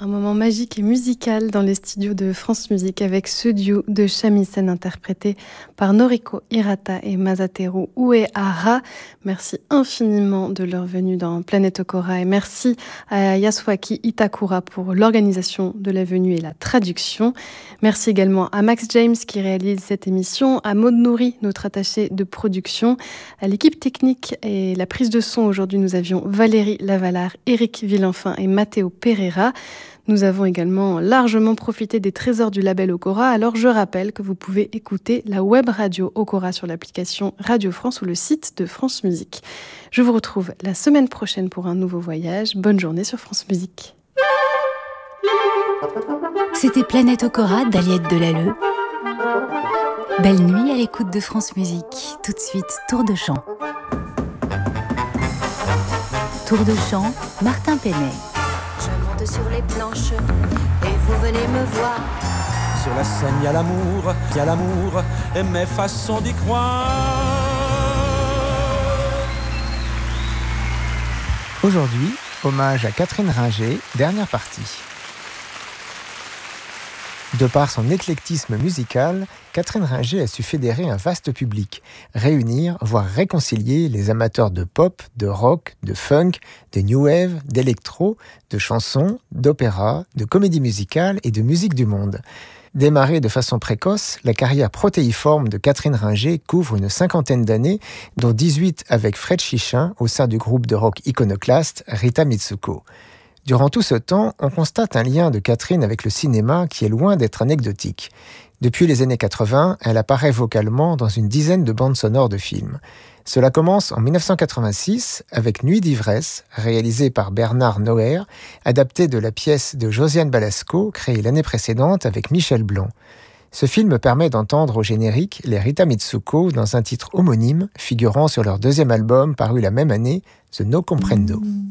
Un moment magique et musical dans les studios de France Musique avec ce duo de shamisen interprété par Noriko Hirata et Masateru Uehara. Merci infiniment de leur venue dans Planète Okora et merci à Yasuaki Itakura pour l'organisation de la venue et la traduction. Merci également à Max James qui réalise cette émission, à Maud Nourri, notre attachée de production, à l'équipe technique et la prise de son. Aujourd'hui, nous avions Valérie Lavalard, Eric Villenfin et Matteo Pereira. Nous avons également largement profité des trésors du label Okora, alors je rappelle que vous pouvez écouter la web radio Okora sur l'application Radio France ou le site de France Musique. Je vous retrouve la semaine prochaine pour un nouveau voyage. Bonne journée sur France Musique. C'était Planète Okora d'Aliette Delalleux. Belle nuit à l'écoute de France Musique. Tout de suite, Tour de chant. Tour de chant, Martin Penet. Je monte sur les planches et vous venez me voir. Sur la scène, il y a l'amour et mes façons d'y croire. Aujourd'hui, hommage à Catherine Ringer, dernière partie. De par son éclectisme musical, Catherine Ringer a su fédérer un vaste public, réunir, voire réconcilier les amateurs de pop, de rock, de funk, de new wave, d'électro, de chansons, d'opéra, de comédie musicale et de musique du monde. Démarrée de façon précoce, la carrière protéiforme de Catherine Ringer couvre une 50aine d'années, dont 18 avec Fred Chichin au sein du groupe de rock iconoclaste Rita Mitsuko. Durant tout ce temps, on constate un lien de Catherine avec le cinéma qui est loin d'être anecdotique. Depuis les années 80, elle apparaît vocalement dans une dizaine de bandes sonores de films. Cela commence en 1986 avec Nuit d'ivresse, réalisée par Bernard Noer, adaptée de la pièce de Josiane Balasco, créée l'année précédente avec Michel Blanc. Ce film permet d'entendre au générique les Rita Mitsuko dans un titre homonyme, figurant sur leur deuxième album paru la même année, The No Comprendo.